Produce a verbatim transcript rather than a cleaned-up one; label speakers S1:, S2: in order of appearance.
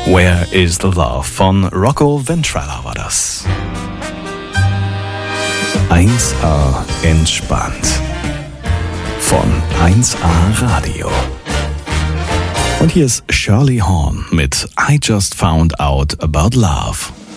S1: Where is the Love von Rocco Ventrella war das. eins A entspannt von eins A Radio. Und hier ist Shirley Horn mit I Just Found Out About Love.